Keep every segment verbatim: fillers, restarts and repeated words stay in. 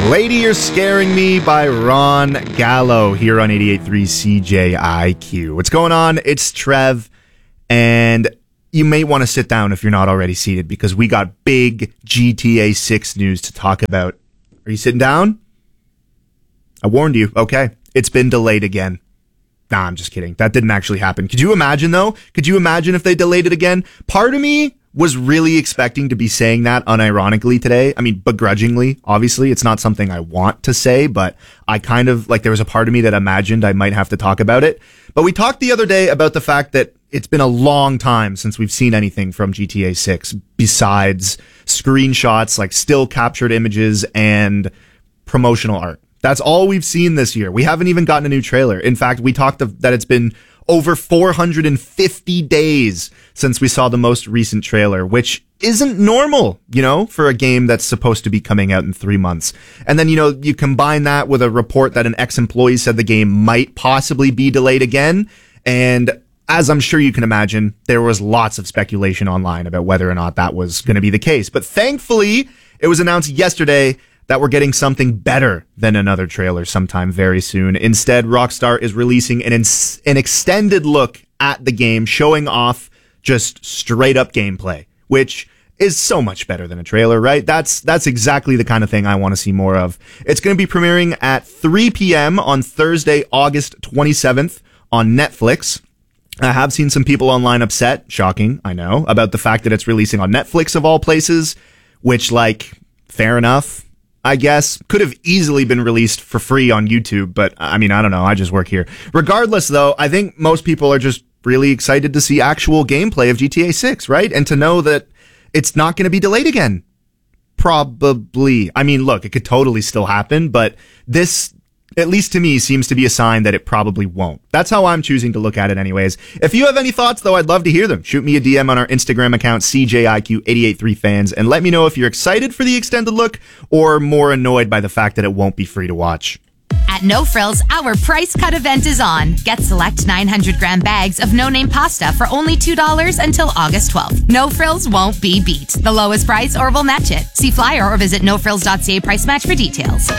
Lady, You're Scaring Me by Ron Gallo here on eighty-eight point three C J I Q. What's going on? It's Trev, and you may want to sit down if you're not already seated because we got big G T A six news to talk about. Are you sitting down? I warned you. Okay. It's been delayed again. Nah, I'm just kidding. That didn't actually happen. Could you imagine, though? Could you imagine if they delayed it again? Part of me was really expecting to be saying that unironically today. I mean, begrudgingly, obviously. It's not something I want to say, but I kind of, like, there was a part of me that imagined I might have to talk about it. But we talked the other day about the fact that it's been a long time since we've seen anything from G T A six besides screenshots, like still captured images and promotional art. That's all we've seen this year. We haven't even gotten a new trailer. In fact, we talked of, that it's been over four hundred fifty days since we saw the most recent trailer, which isn't normal, you know, for a game that's supposed to be coming out in three months. And then, you know, you combine that with a report that an ex-employee said the game might possibly be delayed again. And as I'm sure you can imagine, there was lots of speculation online about whether or not that was going to be the case. But thankfully, it was announced yesterday that we're getting something better than another trailer sometime very soon. Instead, Rockstar is releasing an, ins- an extended look at the game, showing off just straight up gameplay, which is so much better than a trailer, right? That's that's exactly the kind of thing I want to see more of. It's going to be premiering at three p.m. on Thursday, August twenty-seventh on Netflix. I have seen some people online upset, shocking, I know, about the fact that it's releasing on Netflix of all places, which, like, fair enough, I guess. Could have easily been released for free on YouTube, but I mean, I don't know. I just work here. Regardless, though, I think most people are just really excited to see actual gameplay of G T A six, right? And to know that it's not going to be delayed again. Probably. I mean, look, it could totally still happen, but this, at least to me, seems to be a sign that it probably won't. That's how I'm choosing to look at it anyways. If you have any thoughts, though, I'd love to hear them. Shoot me a D M on our Instagram account, C J I Q eight eight three fans, and let me know if you're excited for the extended look or more annoyed by the fact that it won't be free to watch. At No Frills, our price cut event is on. Get select nine hundred gram bags of no-name pasta for only two dollars until August twelfth. No Frills won't be beat. The lowest price or we'll match it. See flyer or visit no frills dot c a price match for details.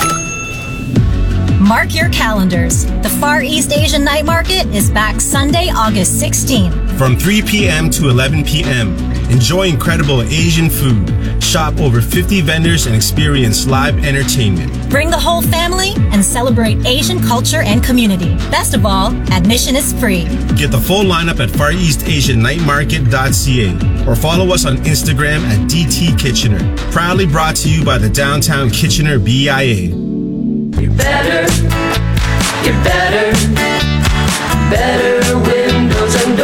Mark your calendars. The Far East Asian Night Market is back Sunday, August sixteenth. From three p.m. to eleven p.m. Enjoy incredible Asian food. Shop over fifty vendors and experience live entertainment. Bring the whole family and celebrate Asian culture and community. Best of all, admission is free. Get the full lineup at far east asian night market dot c a or follow us on Instagram at D T Kitchener. Proudly brought to you by the Downtown Kitchener B I A. You're better, you're better, better windows and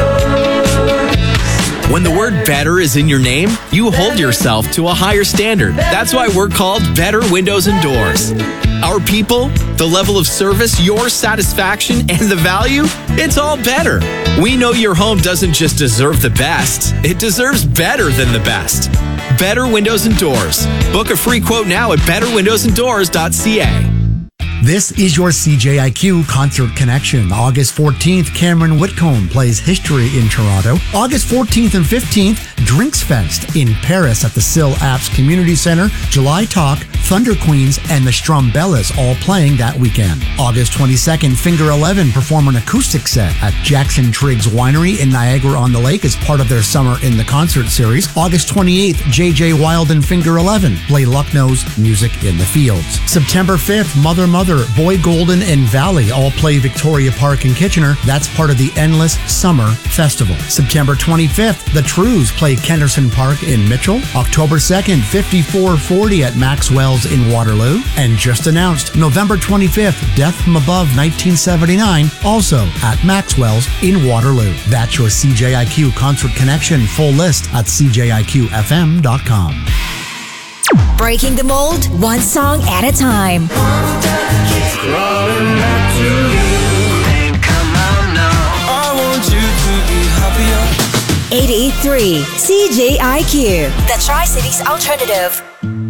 doors. When the word better is in your name, you hold yourself to a higher standard. That's why we're called Better Windows and Doors. Our people, the level of service, your satisfaction, and the value, it's all better. We know your home doesn't just deserve the best, it deserves better than the best. Better Windows and Doors. Book a free quote now at better windows and doors dot c a. This is your C J I Q Concert Connection. August fourteenth, Cameron Whitcomb plays History in Toronto. August fourteenth and fifteenth, Drinks Fest in Paris at the Sill Apps Community Center. July Talk, Thunder Queens, and the Strumbellas all playing that weekend. August twenty-second, Finger eleven perform an acoustic set at Jackson Triggs Winery in Niagara-on-the-Lake as part of their Summer in the Concert series. August twenty-eighth, J J Wild and Finger eleven play Lucknow's Music in the Fields. September fifth, Mother Mother, Boy Golden, and Valley all play Victoria Park in Kitchener. That's part of the Endless Summer Festival. September twenty-fifth, The Trues play Kenderson Park in Mitchell. October second, fifty-four forty at Maxwell's in Waterloo. And just announced, November twenty-fifth, Death from Above nineteen seventy-nine, also at Maxwell's in Waterloo. That's your C J I Q Concert Connection. Full list at c j i q f m dot com. Breaking the mold, one song at a time. eighty-eight point three C J I Q, the Tri-Cities Alternative.